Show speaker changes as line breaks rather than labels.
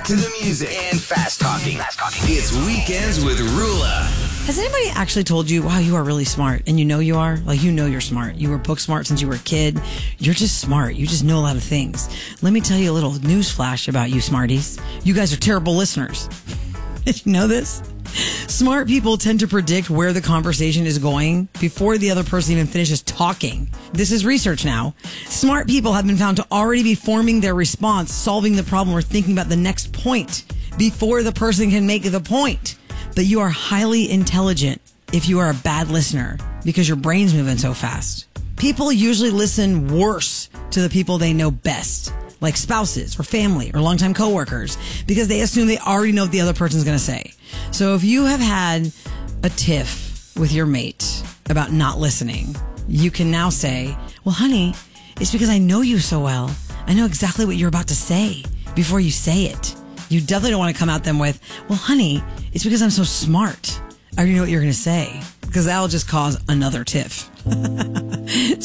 to the music and fast talking. It's Weekends with Rula.
Has anybody actually told you, wow, you are really smart, and you know you are? Like, you know you're smart. You were book smart since you were a kid. You're just smart. You just know a lot of things. Let me tell you a little news flash about you smarties. You guys are terrible listeners. Did you know this? Smart people tend to predict where the conversation is going before the other person even finishes talking. This is research now. Smart people have been found to already be forming their response, solving the problem, or thinking about the next point before the person can make the point. But you are highly intelligent if you are a bad listener because your brain's moving so fast. People usually listen worse to the people they know best, like spouses or family or longtime coworkers, because they assume they already know what the other person's going to say. So if you have had a tiff with your mate about not listening, you can now say, well, honey, it's because I know you so well. I know exactly what you're about to say before you say it. You definitely don't want to come at them with, well, honey, it's because I'm so smart. I already know what you're going to say, because that'll just cause another tiff.